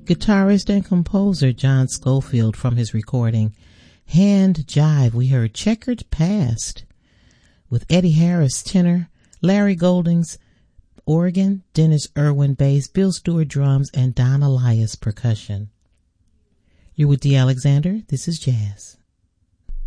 Guitarist and composer John Scofield from his recording Hand Jive. We heard Checkered Past with Eddie Harris tenor, Larry Goldings organ, Dennis Irwin bass, Bill Stewart drums, and Don Elias percussion. You're with Dee Alexander. This is Jazz.